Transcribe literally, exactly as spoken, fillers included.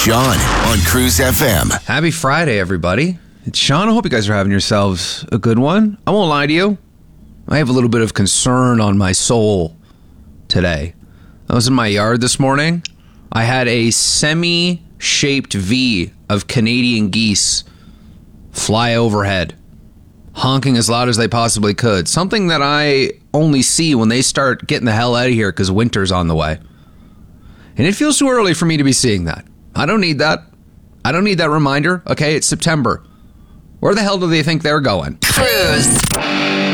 Sean on Cruise F M. Happy Friday, everybody. It's Sean. I hope you guys are having yourselves a good one. I won't lie to you. I have a little bit of concern on my soul today. I was in my yard this morning. I had a semi-shaped V of Canadian geese fly overhead, honking as loud as they possibly could. Something that I only see when they start getting the hell out of here because winter's on the way. And it feels too early for me to be seeing that. I don't need that. I don't need that reminder. Okay, it's September. Where the hell do they think they're going? Cruise.